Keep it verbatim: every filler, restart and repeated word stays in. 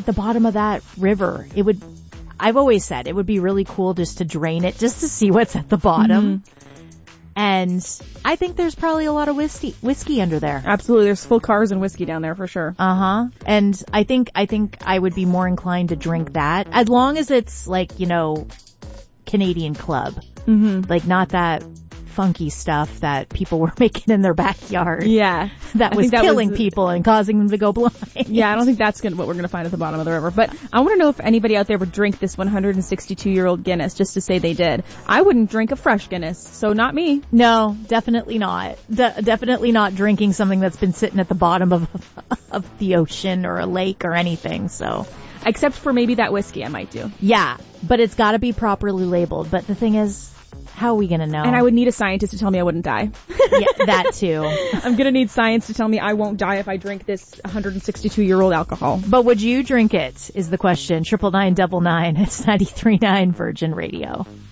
the bottom of that river. It would, I've always said it would be really cool just to drain it, just to see what's at the bottom. Mm-hmm. And I think there's probably a lot of whiskey, whiskey under there. Absolutely. There's full cars and whiskey down there for sure. Uh-huh. And I think, I think I would be more inclined to drink that as long as it's like, you know, Canadian Club. Mm-hmm. Like not that funky stuff that people were making in their backyard. Yeah. That was that killing was, people and causing them to go blind. Yeah, I don't think that's gonna, what we're going to find at the bottom of the river. But I want to know if anybody out there would drink this one hundred sixty-two-year-old Guinness just to say they did. I wouldn't drink a fresh Guinness, so not me. No, definitely not. De- definitely not drinking something that's been sitting at the bottom of, of the ocean or a lake or anything, so. Except for maybe that whiskey I might do. Yeah, but it's got to be properly labeled. But the thing is, how are we going to know? And I would need a scientist to tell me I wouldn't die. Yeah, that too. I'm going to need science to tell me I won't die if I drink this one hundred sixty-two-year-old alcohol. But would you drink it is the question. Triple nine double nine. It's ninety-three point nine Virgin Radio.